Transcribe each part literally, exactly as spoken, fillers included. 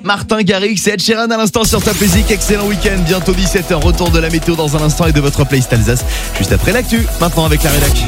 Martin Garrix et Ed Sheeran à l'instant sur Top Music. Excellent week-end, bientôt dix-sept heures. Retour de la météo dans un instant et de votre playlist Alsace juste après l'actu. Maintenant avec la rédac.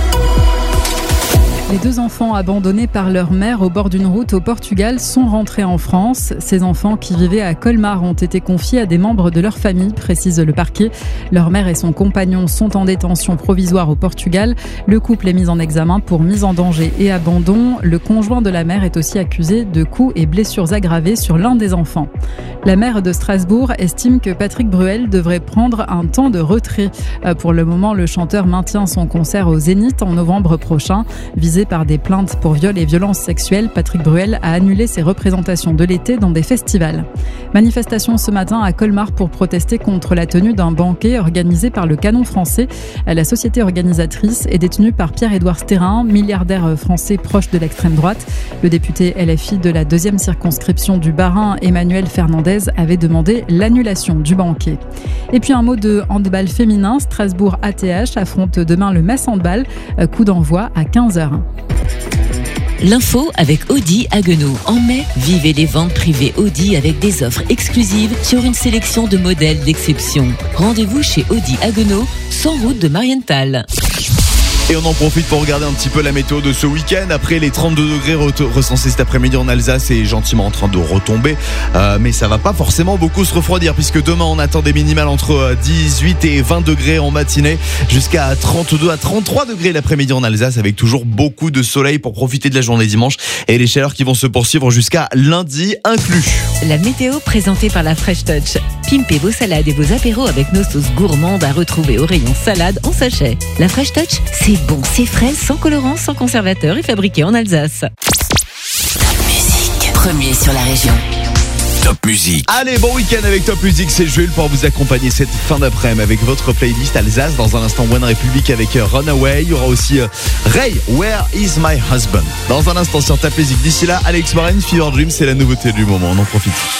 Les deux enfants abandonnés par leur mère au bord d'une route au Portugal sont rentrés en France. Ces enfants qui vivaient à Colmar ont été confiés à des membres de leur famille, précise le parquet. Leur mère et son compagnon sont en détention provisoire au Portugal. Le couple est mis en examen pour mise en danger et abandon. Le conjoint de la mère est aussi accusé de coups et blessures aggravées sur l'un des enfants. La maire de Strasbourg estime que Patrick Bruel devrait prendre un temps de retrait. Pour le moment, le chanteur maintient son concert au Zénith en novembre prochain. Visé par des plaintes pour viol et violences sexuelles, Patrick Bruel a annulé ses représentations de l'été dans des festivals. Manifestation ce matin à Colmar pour protester contre la tenue d'un banquet organisé par le Canon français. La société organisatrice est détenue par Pierre-Édouard Stérin, milliardaire français proche de l'extrême droite. Le député L F I de la deuxième circonscription du Bas-Rhin, Emmanuel Fernandez, avait demandé l'annulation du banquet. Et puis un mot de handball féminin, Strasbourg A T H affronte demain le Metz Handball, coup d'envoi à quinze heures. L'info avec Audi Haguenau. En mai, vivez les ventes privées Audi avec des offres exclusives sur une sélection de modèles d'exception. Rendez-vous chez Audi Haguenau, cent route de Marienthal. Et on en profite pour regarder un petit peu la météo de ce week-end. Après les trente-deux degrés recensés cet après-midi en Alsace, c'est gentiment en train de retomber. Euh, mais ça va pas forcément beaucoup se refroidir puisque demain on attend des minimales entre dix-huit et vingt degrés en matinée jusqu'à trente-deux à trente-trois degrés l'après-midi en Alsace avec toujours beaucoup de soleil pour profiter de la journée dimanche et les chaleurs qui vont se poursuivre jusqu'à lundi inclus. La météo présentée par la Fresh Touch. Pimpez vos salades et vos apéros avec nos sauces gourmandes à retrouver au rayon salade en sachet. La Fresh Touch, c'est bon, c'est frais, sans colorant, sans conservateur et fabriqué en Alsace. Top Music, premier sur la région. Top Music. Allez, bon week-end avec Top Music, c'est Jules pour vous accompagner cette fin d'après-midi avec votre playlist Alsace. Dans un instant, One Republic avec Runaway. Il y aura aussi Ray, Where is my husband? Dans un instant sur Top Music. D'ici là, Alex Warren, Fever Dream, c'est la nouveauté du moment. On en profite.